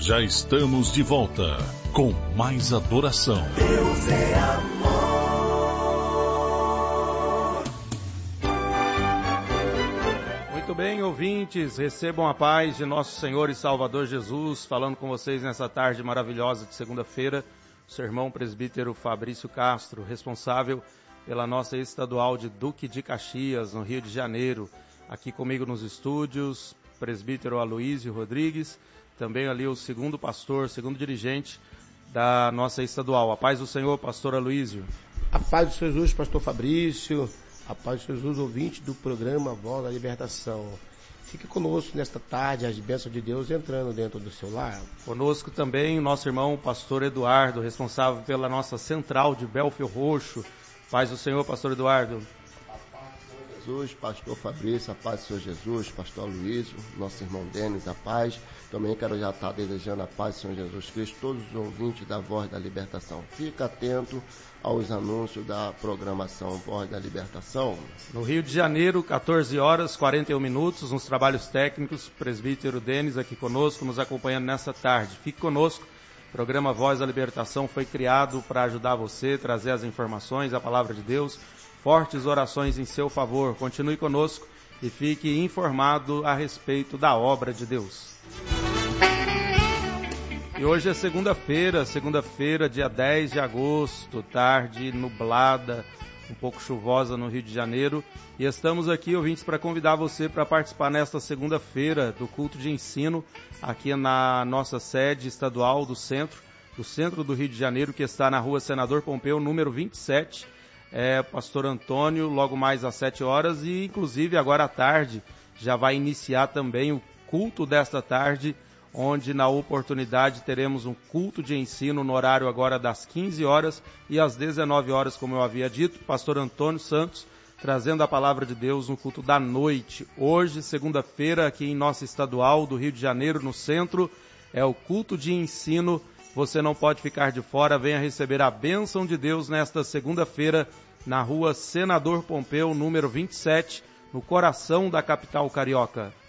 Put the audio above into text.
Já estamos de volta com mais adoração. Deus é amor. Muito bem, ouvintes, recebam a paz de nosso Senhor e Salvador Jesus, falando com vocês nessa tarde maravilhosa de segunda-feira, o seu irmão presbítero Fabrício Castro, responsável pela nossa estadual de Duque de Caxias, no Rio de Janeiro. Aqui comigo nos estúdios, presbítero Aloísio Rodrigues, também ali o segundo pastor, segundo dirigente da nossa estadual. A paz do Senhor, pastor Aloísio. A paz do Senhor Jesus, pastor Fabrício. A paz do Senhor Jesus, ouvinte do programa Voz da Libertação. Fique conosco nesta tarde, as bênçãos de Deus entrando dentro do seu lar. Conosco também o nosso irmão, o pastor Eduardo, responsável pela nossa central de Belfio Roxo. Paz do Senhor, pastor Eduardo. Jesus, pastor Fabrício, a paz do Senhor Jesus, pastor Aloísio, nosso irmão Denis, a paz. Também quero já estar desejando a paz do Senhor Jesus Cristo, todos os ouvintes da Voz da Libertação. Fica atento aos anúncios da programação Voz da Libertação. No Rio de Janeiro, 14 horas, 41 minutos, nos trabalhos técnicos, presbítero Denis aqui conosco, nos acompanhando nessa tarde. Fique conosco. O programa Voz da Libertação foi criado para ajudar você, trazer as informações, a palavra de Deus, fortes orações em seu favor. Continue conosco e fique informado a respeito da obra de Deus. E hoje é segunda-feira, dia 10 de agosto, tarde nublada, um pouco chuvosa no Rio de Janeiro. E estamos aqui, ouvintes, para convidar você para participar nesta segunda-feira do culto de ensino aqui na nossa sede estadual do centro do Rio de Janeiro, que está na rua Senador Pompeu, número 27. Pastor Antônio, logo mais às 7 horas e inclusive agora à tarde já vai iniciar também o culto desta tarde, onde na oportunidade teremos um culto de ensino no horário agora das 15 horas e às 19 horas, como eu havia dito, pastor Antônio Santos trazendo a palavra de Deus no culto da noite. Hoje, segunda-feira, aqui em nossa estadual do Rio de Janeiro, no centro, é o culto de ensino. Você não pode ficar de fora, venha receber a bênção de Deus nesta segunda-feira, na rua Senador Pompeu, número 27, no coração da capital carioca.